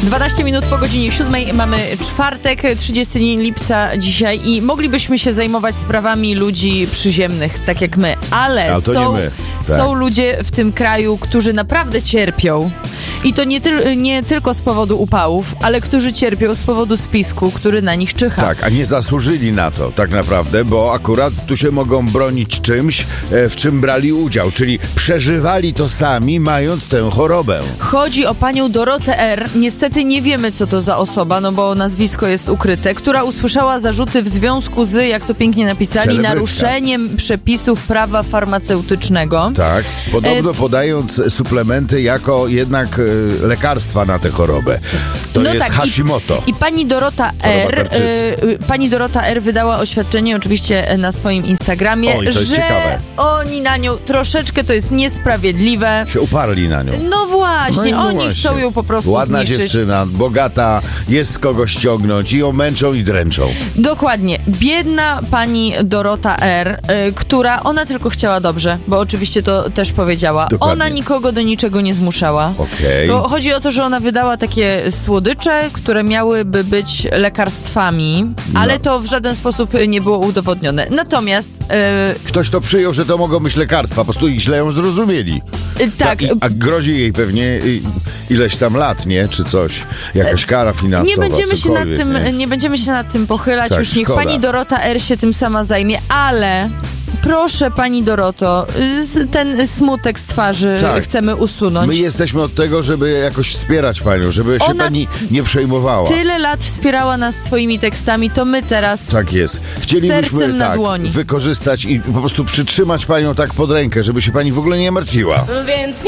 12 minut po godzinie 7. Mamy czwartek, 30 dzień lipca dzisiaj i moglibyśmy się zajmować sprawami ludzi przyziemnych, tak jak my, ale są ludzie w tym kraju, którzy naprawdę cierpią. I to nie tylko z powodu upałów, ale którzy cierpią z powodu spisku, który na nich czyha. Tak, a nie zasłużyli na to tak naprawdę, bo akurat tu się mogą bronić czymś, w czym brali udział, czyli przeżywali to sami, mając tę chorobę. Chodzi o panią Dorotę R. Niestety nie wiemy, co to za osoba, no bo nazwisko jest ukryte, która usłyszała zarzuty w związku z, jak to pięknie napisali, naruszeniem przepisów prawa farmaceutycznego. Tak, podobno podając suplementy jako jednak lekarstwa na tę chorobę. To jest tak, Hashimoto. I pani Dorota R. wydała oświadczenie oczywiście na swoim Instagramie, że ciekawe. Oni na nią troszeczkę, to jest niesprawiedliwe. Się uparli na nią. No właśnie, oni chcą ją po prostu ładna zniszczyć. Dziewczyna, bogata, jest z kogo ściągnąć i ją męczą i dręczą. Dokładnie. Biedna pani Dorota R., ona tylko chciała dobrze, bo oczywiście to też powiedziała. Dokładnie. Ona nikogo do niczego nie zmuszała. Okej. Bo chodzi o to, że ona wydała takie słodycze, które miałyby być lekarstwami, ale to w żaden sposób nie było udowodnione. Natomiast... Ktoś to przyjął, że to mogą być lekarstwa, po prostu źle ją zrozumieli. Tak. A grozi jej pewnie ileś tam lat, nie? Czy coś. Jakaś kara finansowa, nie będziemy się nad tym pochylać. Tak, już niech szkoda. pani Dorota R. się tym sama zajmie, ale... Proszę pani Doroto, ten smutek z twarzy chcemy usunąć. My jesteśmy od tego, żeby jakoś wspierać panią, żeby się pani nie przejmowała. Tyle lat wspierała nas swoimi tekstami, to my teraz tak jest. Chcielibyśmy wykorzystać i po prostu przytrzymać panią tak pod rękę, żeby się pani w ogóle nie martwiła. Więc